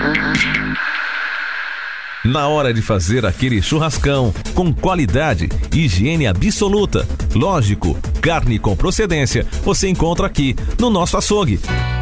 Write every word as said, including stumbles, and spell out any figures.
Na hora de fazer aquele churrascão, com qualidade e higiene absoluta, lógico, carne com procedência, você encontra aqui no nosso açougue.